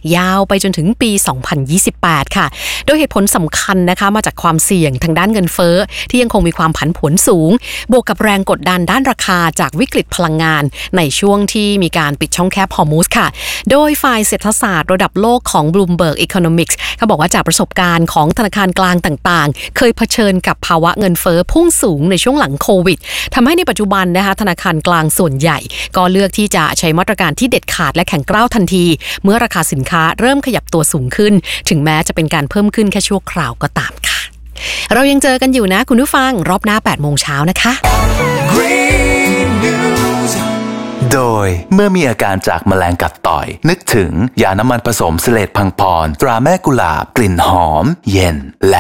ยาวไปจนถึงปี 2028 ค่ะโดยเหตุผลสำคัญนะคะมาจากความเสี่ยงทางด้านเงินเฟ้อที่ยังคงมีความผันผวนสูงบวกกับแรงกดดันด้านราคาจากวิกฤตพลังงานในช่วงที่มีการปิดช่องแคบฮอร์มุซค่ะโดยฝ่ายเศรษฐศาสตร์ระดับโลกของ Bloomberg Economics เขาบอกว่าจากประสบการณ์ของธนาคารกลางต่างๆเคยเผชิญกับภาวะเงินเฟ้อพุ่งสูงในช่วงหลังโควิดทำให้ในปัจจุบันนะคะธนาคารกลางส่วนใหญ่ก็เลือกที่จะใช้มาตรการที่เด็ดขาดและแข็งกร้าวทันทีเมื่อราคาสินค้าเริ่มขยับตัวสูงขึ้นถึงแม้จะเป็นการเพิ่มขึ้นแค่ชั่วคราวก็ตามค่ะเรายังเจอกันอยู่นะคุณผู้ฟังรอบหน้า 8 โมงเช้านะคะโดยเมื่อมีอาการจากแมลงกัดต่อยนึกถึงยาน้ำมันผสมเสลดพังพรตราแม่กุหลาบกลิ่นหอมเย็นและ